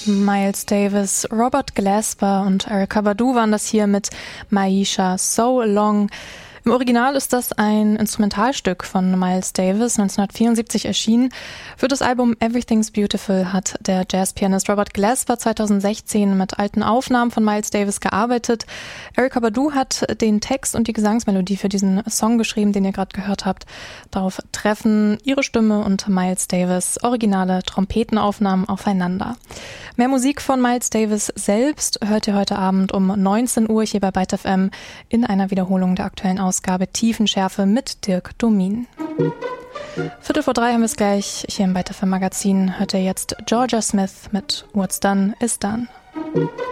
Miles Davis, Robert Glasper und Erykah Badu waren das hier mit Maisha So Long. Im Original ist das ein Instrumentalstück von Miles Davis, 1974 erschienen. Für das Album Everything's Beautiful hat der Jazzpianist Robert Glasper 2016 mit alten Aufnahmen von Miles Davis gearbeitet. Erykah Badu hat den Text und die Gesangsmelodie für diesen Song geschrieben, den ihr gerade gehört habt. Darauf treffen ihre Stimme und Miles Davis originale Trompetenaufnahmen aufeinander. Mehr Musik von Miles Davis selbst hört ihr heute Abend um 19 Uhr hier bei Byte FM in einer Wiederholung der aktuellen Ausgabe Tiefenschärfe mit Dirk Domin. 2:45 haben wir es gleich. Hier im Byte FM Magazin hört ihr jetzt Georgia Smith mit What's Done is Done.